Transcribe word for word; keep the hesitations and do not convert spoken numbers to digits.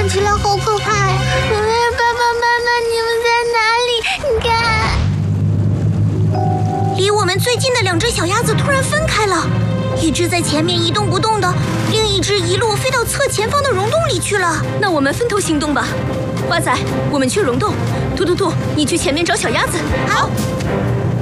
看起来好可怕呀！爸爸妈妈，你们在哪里？你看，离我们最近的两只小鸭子突然分开了，一只在前面一动不动的，另一只一路飞到侧前方的溶洞里去了。 那我们分头行动吧。花仔，我们去溶洞；兔兔兔，你去前面找小鸭子。 好。